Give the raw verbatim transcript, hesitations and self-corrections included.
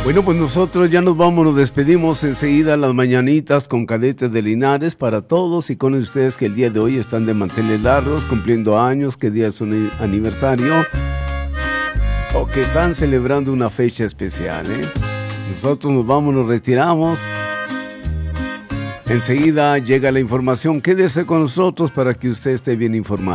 Bueno, pues nosotros ya nos vamos, nos despedimos enseguida las mañanitas con Cadetes de Linares para todos y con ustedes que el día de hoy están de manteles largos, cumpliendo años, que día es un aniversario o que están celebrando una fecha especial, ¿eh? Nosotros nos vamos, nos retiramos. Enseguida llega la información. Quédese con nosotros para que usted esté bien informado.